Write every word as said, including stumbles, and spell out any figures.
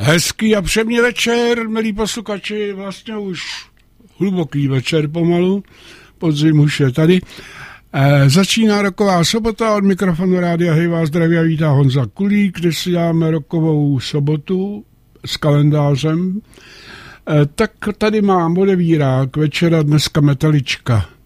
Hezký a příjemný večer, milí posluchači, vlastně už hluboký večer pomalu, podzim už je tady. E, začíná roková sobota, od mikrofonu Rádia Hej vás zdraví a vítá Honza Kulík, kde si dáme rokovou sobotu s kalendářem. E, tak tady mám odevírák večera dneska Metalička.